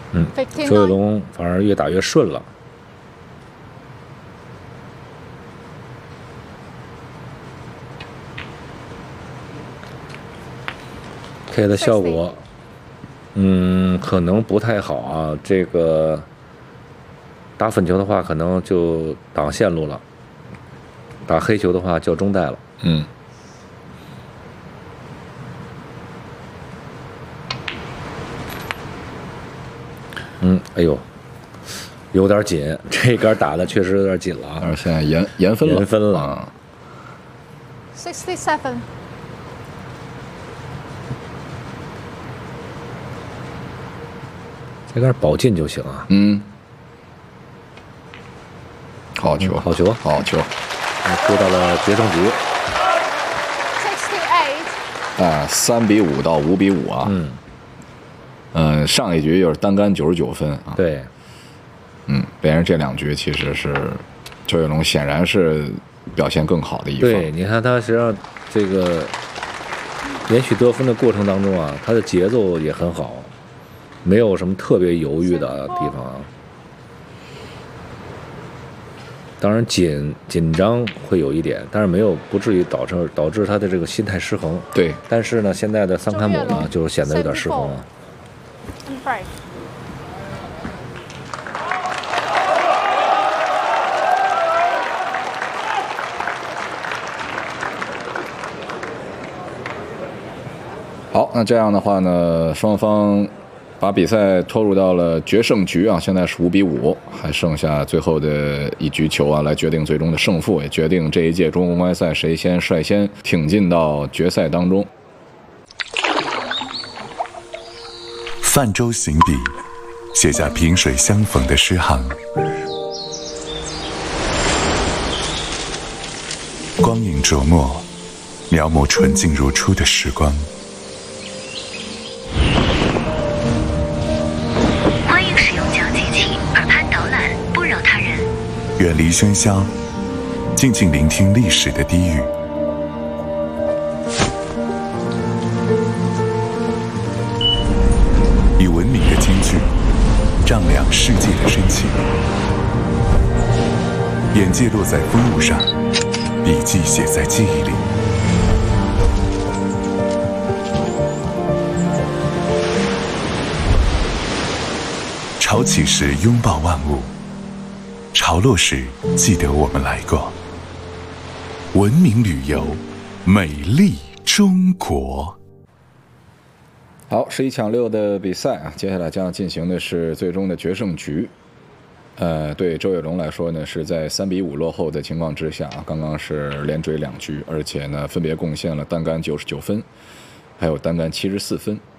周跃龙反而越打越顺了。K 的效果，可能不太好啊。这个打粉球的话，可能就挡线路了；打黑球的话，就中带了。哎呦，有点紧，这杆打的确实有点紧了啊。 现在延分了。 延分了。 67。 这杆保进就行啊。 好球， 好球， 好球！ 追到了决胜局。 3-5到5-5啊。上一局又是单杆99分啊。 对。 别人这2局其实是周跃龙显然是表现更好的一方。 对，你看他实际上这个连续得分的过程当中啊，他的节奏也很好，没有什么特别犹豫的地方啊。当然紧张会有一点，但是不至于导致他的这个心态失衡。 对。 但是呢，现在的桑坎姆呢，就显得有点失衡了。 好，那这样的话呢，双方把比赛拖入到了决胜局啊，现在是5-5，还剩下最后的一局球啊，来决定最终的胜负，也决定这一届中国公开赛谁率先挺进到决赛当中。 泛舟行笔，写下萍水相逢的诗行。光影琢磨，描摹纯净如初的时光。远离喧嚣，静静聆听历史的低语。以文明的金句丈量世界的深情。眼界落在风物上，笔记写在记忆里。潮起时拥抱万物。潮落时，记得我们来过。文明旅游，美丽中国。 好，11抢6的比赛啊，接下来将进行的是最终的决胜局。对周跃龙来说呢，是在3-5落后的情况之下，刚刚是连追2局，而且呢，分别贡献了单杆99分，还有单杆74分。